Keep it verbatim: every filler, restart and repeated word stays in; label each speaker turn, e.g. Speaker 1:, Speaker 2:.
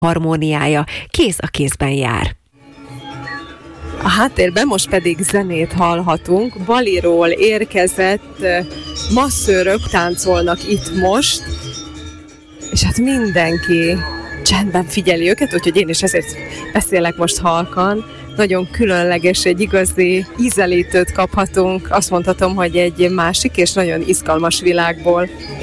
Speaker 1: harmóniája kéz a kézben jár.
Speaker 2: A háttérben most pedig zenét hallhatunk. Baliról érkezett masszőrök táncolnak itt most, és hát mindenki csendben figyeli őket, úgyhogy én is ezért beszélek most halkan. Nagyon különleges, egy igazi ízelítőt kaphatunk, azt mondhatom, hogy egy másik és nagyon izgalmas világból.